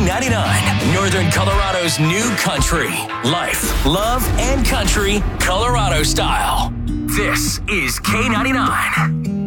K99, Northern Colorado's new country. Life, love, and country, Colorado style. This is K99.